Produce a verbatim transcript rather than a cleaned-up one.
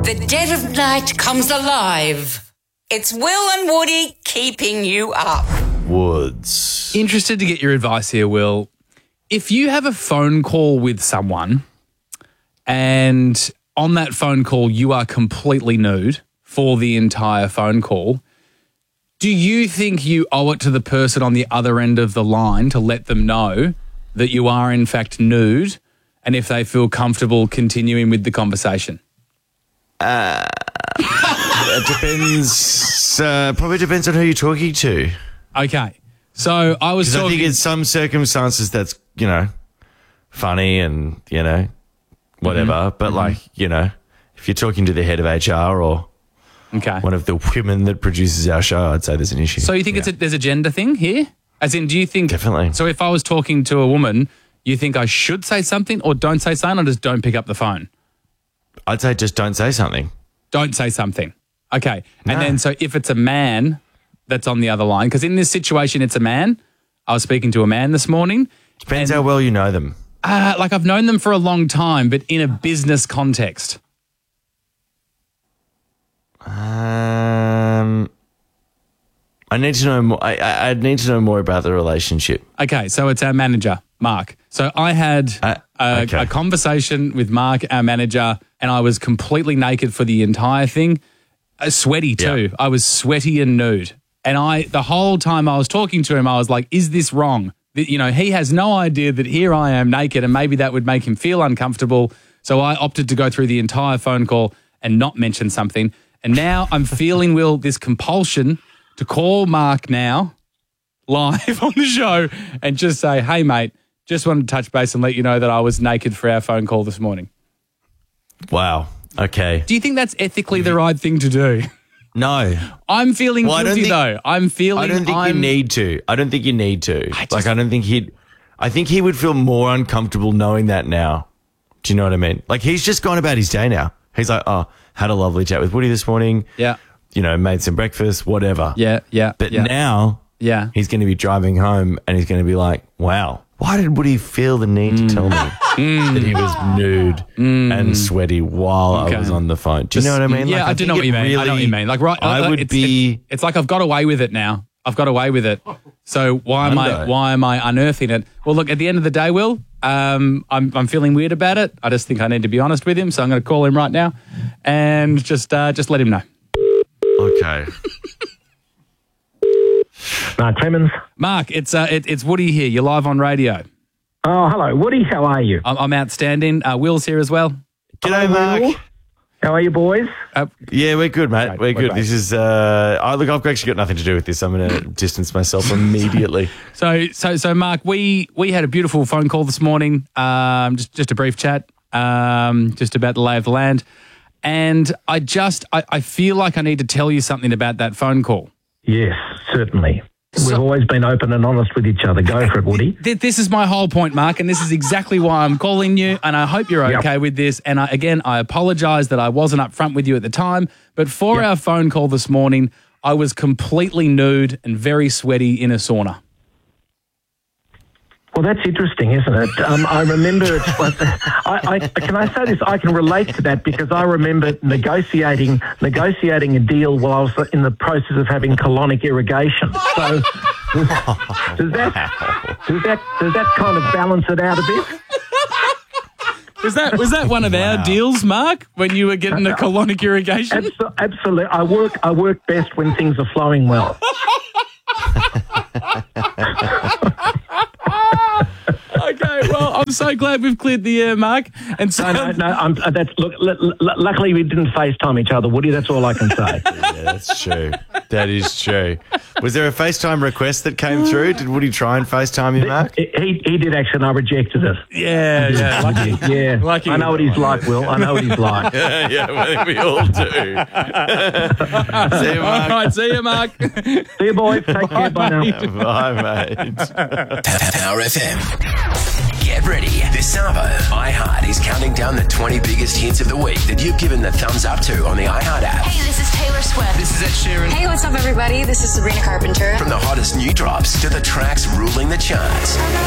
the dead of night comes alive. It's Will and Woody keeping you up. Woods. Interested to get your advice here, Will. If you have a phone call with someone and on that phone call you are completely nude for the entire phone call, do you think you owe it to the person on the other end of the line to let them know that you are in fact nude, and if they feel comfortable continuing with the conversation? Uh, it depends. Uh, probably depends on who you're talking to. Okay. So I was talking... I think in some circumstances that's, you know, funny and, you know, whatever. Mm-hmm. But, mm-hmm. like, you know, if you're talking to the head of H R or okay. one of the women that produces our show, I'd say there's an issue. So you think yeah. it's a, there's a gender thing here? As in, do you think... Definitely. So if I was talking to a woman, you think I should say something or don't say something, or just don't pick up the phone? I'd say just don't say something. Don't say something. Okay. No. And then so if it's a man that's on the other line, because in this situation it's a man. I was speaking to a man this morning. Depends and, how well you know them. Uh, like I've known them for a long time, but in a business context. Um, I need to know more. I, I I'd need to know more about the relationship. Okay, so it's our manager, Mark. So I had uh, a, okay. a conversation with Mark, our manager, and I was completely naked for the entire thing. Uh, sweaty too. Yep. I was sweaty and nude. And I, the whole time I was talking to him, I was like, is this wrong? You know, he has no idea that here I am naked, and maybe that would make him feel uncomfortable. So I opted to go through the entire phone call and not mention something. And now I'm feeling, Will, this compulsion to call Mark now live on the show and just say, hey, mate, just wanted to touch base and let you know that I was naked for our phone call this morning. Wow. Okay. Do you think that's ethically the right thing to do? No. I'm feeling well, guilty, think, though. I'm feeling... I don't think I'm, you need to. I don't think you need to. I just, like, I don't think he'd... I think he would feel more uncomfortable knowing that now. Do you know what I mean? Like, he's just gone about his day now. He's like, oh, had a lovely chat with Woody this morning. Yeah. You know, made some breakfast, whatever. Yeah, yeah. But yeah. now... Yeah. He's going to be driving home and he's going to be like, wow, why did Woody feel the need mm. to tell me mm. that he was nude mm. and sweaty while okay. I was on the phone? Do you Just, know what I mean? Yeah, like, I, I do know what you mean. Really, I know what you mean. Like, right, I uh, would it's, be... It, it's like I've got away with it now. I've got away with it. So why am I why am I unearthing it? Well, look, at the end of the day, Will, um, I'm I'm feeling weird about it. I just think I need to be honest with him, so I'm going to call him right now and just uh, just let him know. Okay. Mark Clemens. Mark, it's uh, it, it's Woody here. You're live on radio. Oh, hello, Woody. How are you? I'm, I'm outstanding. Uh, Will's here as well. G'day, Mark. Will. How are you, boys? Uh, yeah, we're good, mate. Right, we're good. Right. This is. Uh, I look. I've actually got nothing to do with this. I'm going to distance myself immediately. So, so, so, Mark, we we had a beautiful phone call this morning. Um, just just a brief chat, um, just about the lay of the land, and I just I, I feel like I need to tell you something about that phone call. Yes, certainly. So, We've always been open and honest with each other. Go for it, Woody. Th- this is my whole point, Mark, and this is exactly why I'm calling you, and I hope you're okay yep. with this. And I, again, I apologise that I wasn't upfront with you at the time, but for yep. our phone call this morning, I was completely nude and very sweaty in a sauna. Well, that's interesting, isn't it? Um, I remember, it was, I, I, can I say this? I can relate to that because I remember negotiating negotiating a deal while I was in the process of having colonic irrigation. So does that, does that, does that kind of balance it out a bit? Was that was that one of wow. our deals, Mark, when you were getting the colonic irrigation? Abso- absolutely. I work, I work best when things are flowing well. Okay, well, I'm so glad we've cleared the air, Mark. And so, no, no, no I'm, that's look. L- l- luckily, we didn't FaceTime each other, Woody. That's all I can say. Yeah, that's true. That is true. Was there a FaceTime request that came through? Did Woody try and FaceTime you, Mark? He he did actually, and I rejected it. Yeah, yeah, lucky. Yeah, lucky. I know what he's like, Will. I know what he's like. yeah, yeah, well, we all do. See you, Mark. All right, see you, Mark. See you, boys. Take care. Bye now. Bye, mate. Power F M. Get ready. This Savo, iHeart is counting down the twenty biggest hits of the week that you've given the thumbs up to on the iHeart app. Hey, this is Taylor Swift. This is Ed Sheeran. Hey, what's up, everybody? This is Sabrina Carpenter. From the hottest new drops to the tracks ruling the charts.